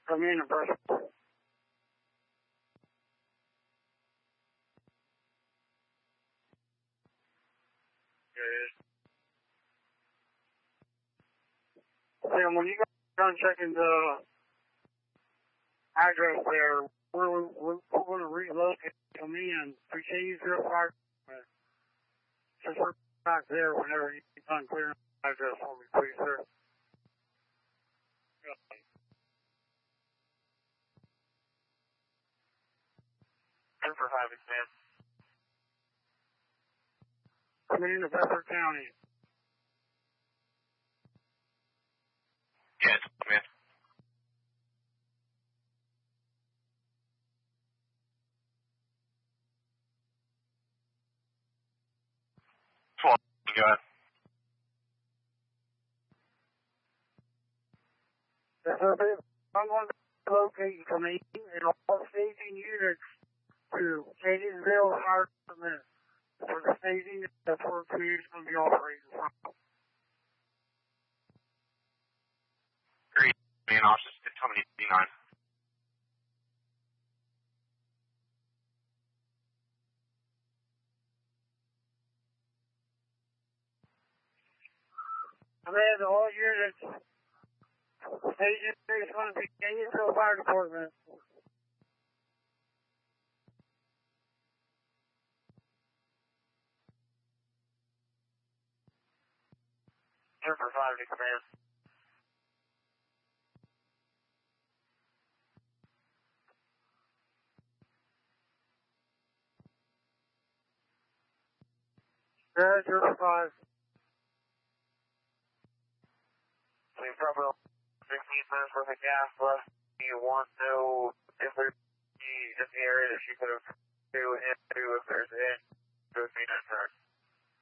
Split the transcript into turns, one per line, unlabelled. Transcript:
Come in and press. Sam, when you guys done checking the address there, we're going to relocate them in. Appreciate you for the fire. Just work back there whenever you get done clearing the address for me, please, sir.
For 5 exam.
Coming into Bedford County.
Yeah, it's man. Go ahead.
I'm going to locate for me in all staging units to Catonsville Fire Department for the staging that Fort Community is going to be operating from.
Great. Main office at Tommy 89.
Command all units. Staging is going to be Catonsville Fire Department.
Here for 5 to command.
Here for 5.
So you probably 15 minutes worth of gas left. You want to know if there's in the area that she could have to into if there's in to a feed in